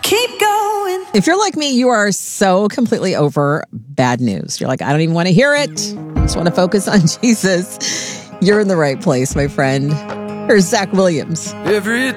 Keep going. If you're like me, you are so completely over bad news. You're like, I don't even want to hear it. I just want to focus on Jesus. You're in the right place, my friend. Here's Zach Williams. Every